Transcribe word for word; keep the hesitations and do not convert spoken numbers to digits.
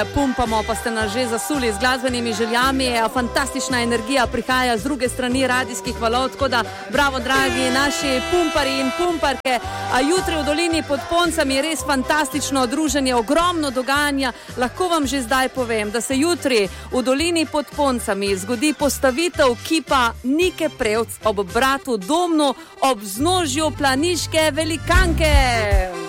pumpamo, pa ste nas že zasuli z glasbenimi željami. Fantastična energija prihaja z druge strani radijskih valov, tako da bravo, dragi naši pumpari in pumparke. A jutri v dolini pod Poncami je res fantastično druženje, ogromno dogajanja. Lahko vam že zdaj povem, da se jutri v dolini pod Poncami zgodi postavitev kipa Nike Prevc ob bratu Domnu ob vznožju Planiške velikanke.